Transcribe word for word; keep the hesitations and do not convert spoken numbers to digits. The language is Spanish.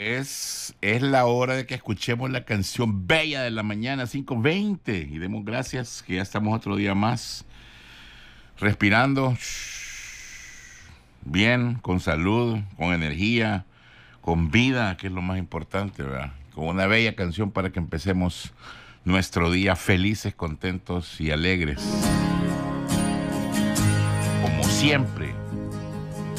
Es, es la hora de que escuchemos la canción bella de la mañana, cinco veinte, y demos gracias que ya estamos otro día más respirando bien, con salud, con energía, con vida, que es lo más importante, ¿verdad? Con una bella canción para que empecemos nuestro día felices, contentos y alegres. Como siempre.